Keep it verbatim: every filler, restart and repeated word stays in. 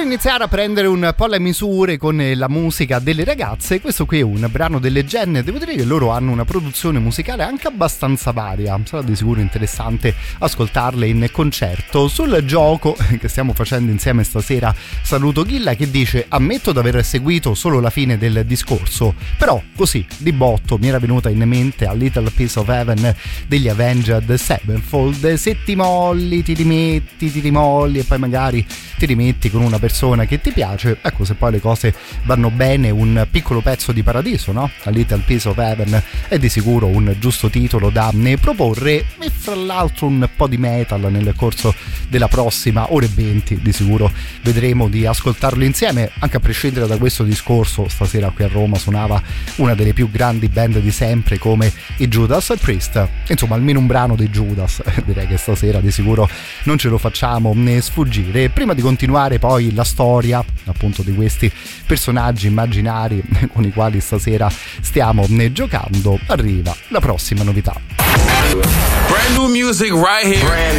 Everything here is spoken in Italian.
iniziare a prendere un po' le misure con la musica delle ragazze. Questo qui è un brano delle Gen. Devo dire che loro hanno una produzione musicale anche abbastanza varia, sarà di sicuro interessante ascoltarle in concerto. Sul gioco che stiamo facendo insieme stasera saluto Ghilla che dice: ammetto di aver seguito solo la fine del discorso, però così di botto mi era venuta in mente A Little Piece of Heaven degli Avenged Sevenfold. Se ti molli, ti rimetti, ti rimolli e poi magari ti rimetti con una persona che ti piace, ecco, se poi le cose vanno bene, un piccolo pezzo di paradiso, no? A Little Piece of Heaven è di sicuro un giusto titolo da proporre, e fra l'altro un po' di metal nel corso della prossima ora e venti di sicuro vedremo di ascoltarlo insieme, anche a prescindere da questo discorso. Stasera qui a Roma suonava una delle più grandi band di sempre come i Judas Priest, insomma almeno un brano dei Judas direi che stasera di sicuro non ce lo facciamo né sfuggire. Prima di continuare poi la storia appunto di questi personaggi immaginari con i quali stasera stiamo ne giocando, arriva la prossima novità. Brand new music right here. Brand